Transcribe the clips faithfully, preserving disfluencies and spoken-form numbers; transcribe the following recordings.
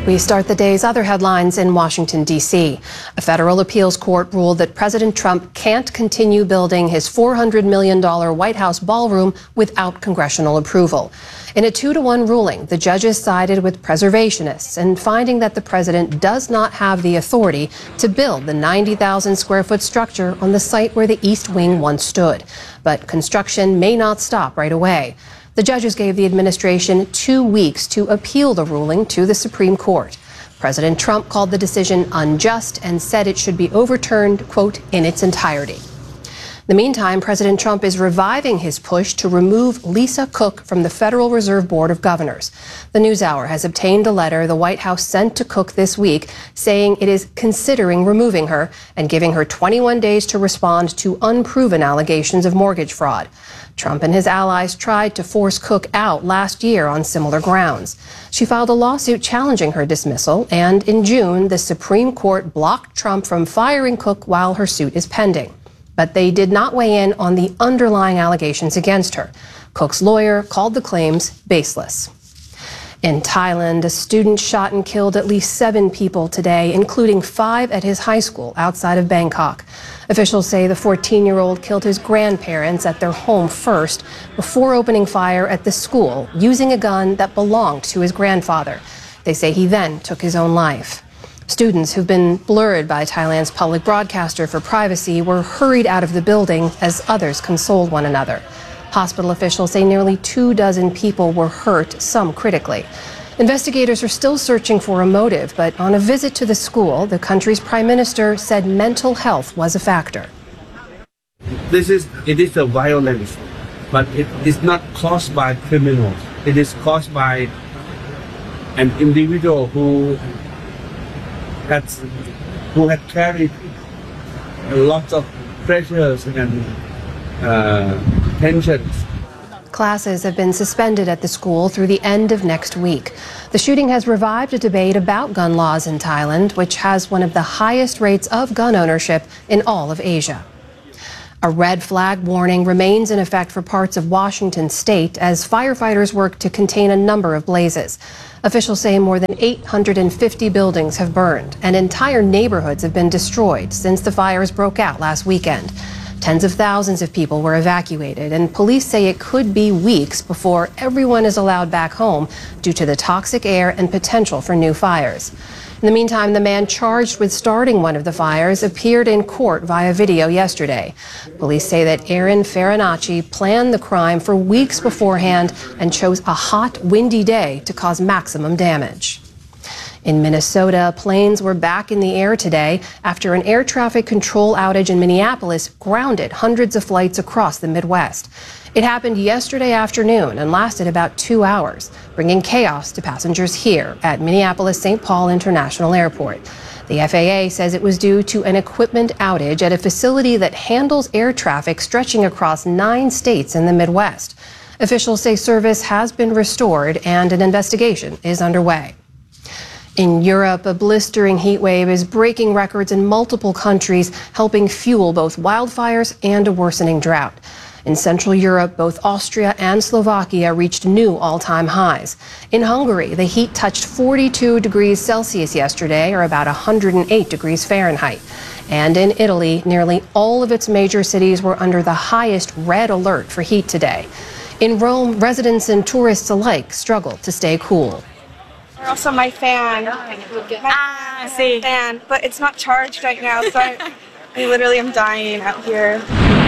We start the day's other headlines in Washington, D C A federal appeals court ruled that President Trump can't continue building his four hundred million dollars White House ballroom without congressional approval. In a two to one ruling, the judges sided with preservationists and finding that the president does not have the authority to build the ninety thousand square foot structure on the site where the East Wing once stood. But construction may not stop right away. The judges gave the administration two weeks to appeal the ruling to the Supreme Court. President Trump called the decision unjust and said it should be overturned, quote, in its entirety. In the meantime, President Trump is reviving his push to remove Lisa Cook from the Federal Reserve Board of Governors. The NewsHour has obtained a letter the White House sent to Cook this week saying it is considering removing her and giving her twenty-one days to respond to unproven allegations of mortgage fraud. Trump and his allies tried to force Cook out last year on similar grounds. She filed a lawsuit challenging her dismissal, and in June, the Supreme Court blocked Trump from firing Cook while her suit is pending. But they did not weigh in on the underlying allegations against her. Cook's lawyer called the claims baseless. In Thailand, a student shot and killed at least seven people today, including five at his high school outside of Bangkok. Officials say the fourteen-year-old killed his grandparents at their home first before opening fire at the school using a gun that belonged to his grandfather. They say he then took his own life. Students who've been blurred by Thailand's public broadcaster for privacy were hurried out of the building as others consoled one another. Hospital officials say nearly two dozen people were hurt, some critically. Investigators are still searching for a motive, but on a visit to the school, the country's prime minister said mental health was a factor. This is, it is a violence, but it is not caused by criminals. It is caused by an individual who has, who had carried a lot of pressures and uh, tensions. Classes have been suspended at the school through the end of next week. The shooting has revived a debate about gun laws in Thailand, which has one of the highest rates of gun ownership in all of Asia. A red flag warning remains in effect for parts of Washington state as firefighters work to contain a number of blazes. Officials say more than eight hundred fifty buildings have burned and entire neighborhoods have been destroyed since the fires broke out last weekend. Tens of thousands of people were evacuated, and police say it could be weeks before everyone is allowed back home due to the toxic air and potential for new fires. In the meantime, the man charged with starting one of the fires appeared in court via video yesterday. Police say that Aaron Farinacci planned the crime for weeks beforehand and chose a hot, windy day to cause maximum damage. In Minnesota, planes were back in the air today after an air traffic control outage in Minneapolis grounded hundreds of flights across the Midwest. It happened yesterday afternoon and lasted about two hours, bringing chaos to passengers here at Minneapolis-Saint Paul International Airport. The F A A says it was due to an equipment outage at a facility that handles air traffic stretching across nine states in the Midwest. Officials say service has been restored and an investigation is underway. In Europe, a blistering heat wave is breaking records in multiple countries, helping fuel both wildfires and a worsening drought. In Central Europe, both Austria and Slovakia reached new all-time highs. In Hungary, the heat touched forty-two degrees Celsius yesterday, or about one hundred eight degrees Fahrenheit. And in Italy, nearly all of its major cities were under the highest red alert for heat today. In Rome, residents and tourists alike struggled to stay cool. Also my fan, my ah, see. fan, but it's not charged right now, so I, I literally am dying out here.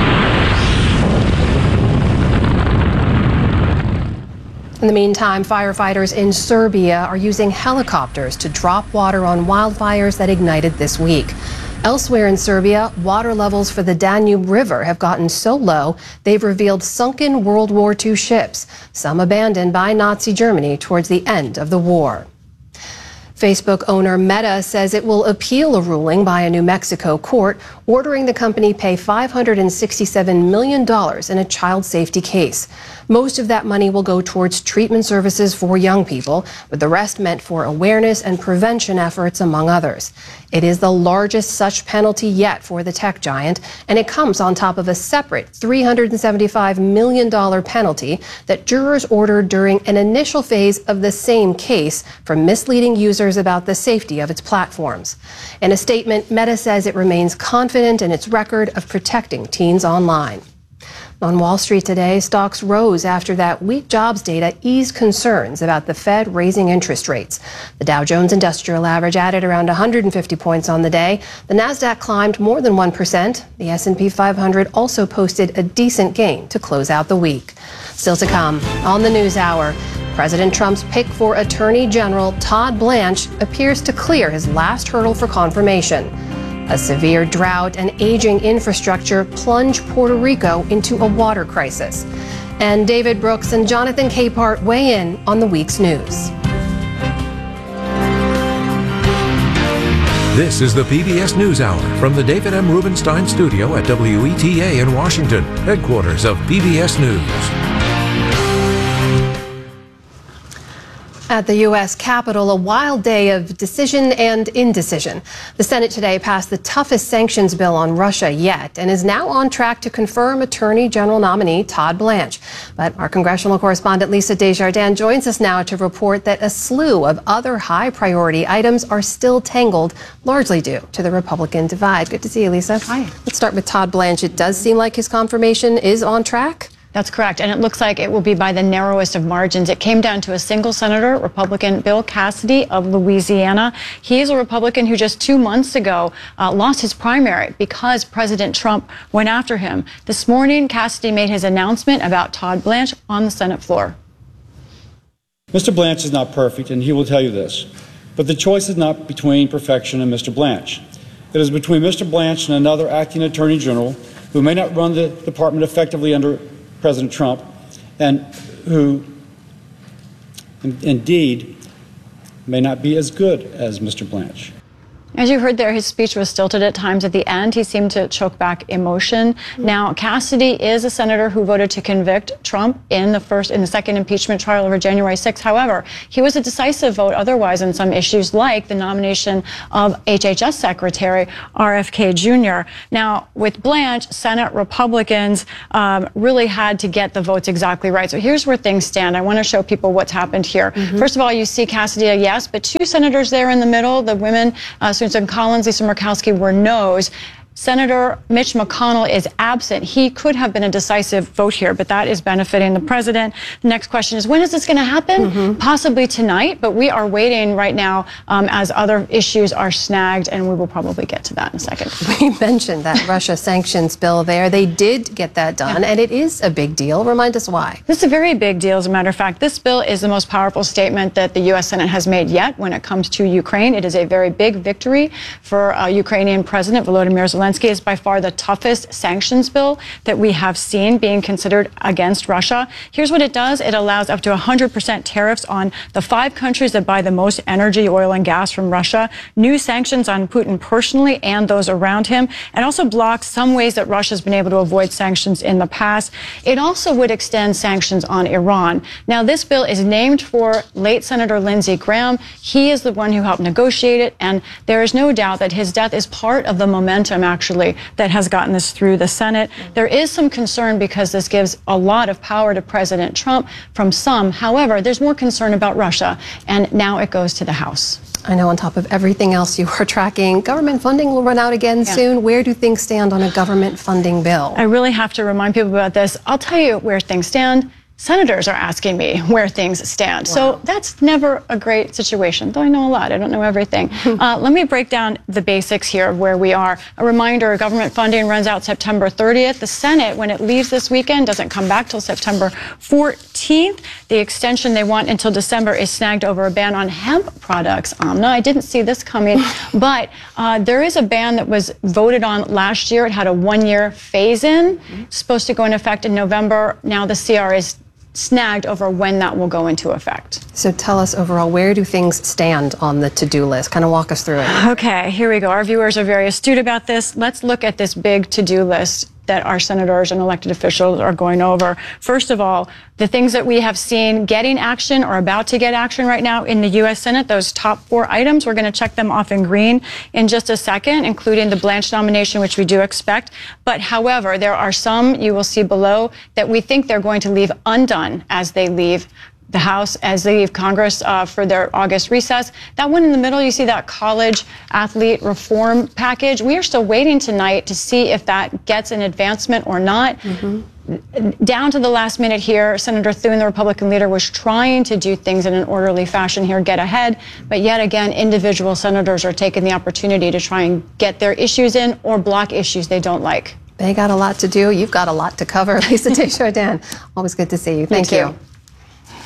In the meantime, firefighters in Serbia are using helicopters to drop water on wildfires that ignited this week. Elsewhere in Serbia, water levels for the Danube River have gotten so low they've revealed sunken World War Two ships, some abandoned by Nazi Germany towards the end of the war. Facebook owner Meta says it will appeal a ruling by a New Mexico court ordering the company pay five hundred sixty-seven million dollars in a child safety case. Most of that money will go towards treatment services for young people, with the rest meant for awareness and prevention efforts, among others. It is the largest such penalty yet for the tech giant, and it comes on top of a separate three hundred seventy-five million dollars penalty that jurors ordered during an initial phase of the same case for misleading users users about the safety of its platforms. In a statement, Meta says it remains confident in its record of protecting teens online. On Wall Street today, stocks rose after that weak jobs data eased concerns about the Fed raising interest rates. The Dow Jones Industrial Average added around one hundred fifty points on the day. The Nasdaq climbed more than one percent. The S and P five hundred also posted a decent gain to close out the week. Still to come on the News Hour, President Trump's pick for Attorney General Todd Blanche appears to clear his last hurdle for confirmation. A severe drought and aging infrastructure plunge Puerto Rico into a water crisis. And David Brooks and Jonathan Capehart weigh in on the week's news. This is the P B S NewsHour from the David M. Rubenstein studio at W E T A in Washington, headquarters of P B S News. At the U S Capitol, a wild day of decision and indecision. The Senate today passed the toughest sanctions bill on Russia yet and is now on track to confirm Attorney General nominee Todd Blanche. But our congressional correspondent Lisa Desjardins joins us now to report that a slew of other high priority items are still tangled, largely due to the Republican divide. Good to see you, Lisa. Hi. Let's start with Todd Blanche. It does seem like his confirmation is on track. That's correct, and it looks like it will be by the narrowest of margins. It came down to a single senator, Republican Bill Cassidy of Louisiana. He is a Republican who just two months ago uh, lost his primary because President Trump went after him. This morning, Cassidy made his announcement about Todd Blanche on the Senate floor. Mister Blanche is not perfect, and he will tell you this. But the choice is not between perfection and Mister Blanche. It is between Mister Blanche and another acting attorney general who may not run the department effectively under President Trump, and who in, indeed may not be as good as Mister Blanche. As you heard there, his speech was stilted at times at the end. He seemed to choke back emotion. Now, Cassidy is a senator who voted to convict Trump in the first, in the second impeachment trial over January sixth. However, he was a decisive vote otherwise on some issues like the nomination of H H S Secretary R F K Junior Now, with Blanche, Senate Republicans um, really had to get the votes exactly right. So here's where things stand. I want to show people what's happened here. Mm-hmm. First of all, you see Cassidy a yes, but two senators there in the middle, the women, uh, Susan Collins, Lisa Murkowski, were no's. Senator Mitch McConnell is absent. He could have been a decisive vote here, but that is benefiting the president. The next question is, when is this going to happen? Mm-hmm. Possibly tonight, but we are waiting right now um, as other issues are snagged, and we will probably get to that in a second. We mentioned that Russia sanctions bill there. They did get that done, yeah. And it is a big deal. Remind us why. This is a very big deal, as a matter of fact. This bill is the most powerful statement that the U S Senate has made yet when it comes to Ukraine. It is a very big victory for uh, Ukrainian President Volodymyr Zelensky. Zelensky is by far the toughest sanctions bill that we have seen being considered against Russia. Here's what it does. It allows up to one hundred percent tariffs on the five countries that buy the most energy, oil, and gas from Russia, new sanctions on Putin personally and those around him, and also blocks some ways that Russia's been able to avoid sanctions in the past. It also would extend sanctions on Iran. Now, this bill is named for late Senator Lindsey Graham. He is the one who helped negotiate it, and there is no doubt that his death is part of the momentum, actually, that has gotten this through the Senate. There is some concern because this gives a lot of power to President Trump from some. However, there's more concern about Russia, and now it goes to the House. I know on top of everything else you are tracking, government funding will run out again yeah. soon. Where do things stand on a government funding bill? I really have to remind people about this. I'll tell you where things stand. Senators are asking me where things stand. Wow. So that's never a great situation, though I know a lot. I don't know everything. uh, let me break down the basics here of where we are. A reminder, government funding runs out September thirtieth. The Senate, when it leaves this weekend, doesn't come back till September fourteenth. The extension they want until December is snagged over a ban on hemp products. Amna, I didn't see this coming, but uh, there is a ban that was voted on last year. It had a one-year phase-in. It's supposed to go into effect in November. Now the C R is snagged over when that will go into effect. So tell us overall, where do things stand on the to-do list? Kind of walk us through it. Okay, here we go. Our viewers are very astute about this. Let's look at this big to-do list that our senators and elected officials are going over. First of all, the things that we have seen getting action or about to get action right now in the U S Senate, those top four items, we're going to check them off in green in just a second, including the Blanche nomination, which we do expect. But however, there are some you will see below that we think they're going to leave undone as they leave the House as they leave Congress uh, for their August recess. That one in the middle, you see that college athlete reform package. We are still waiting tonight to see if that gets an advancement or not. Mm-hmm. Down to the last minute here, Senator Thune, the Republican leader, was trying to do things in an orderly fashion here, get ahead. But yet again, individual senators are taking the opportunity to try and get their issues in or block issues they don't like. They got a lot to do. You've got a lot to cover. Lisa Desjardins, always good to see you. Thank you.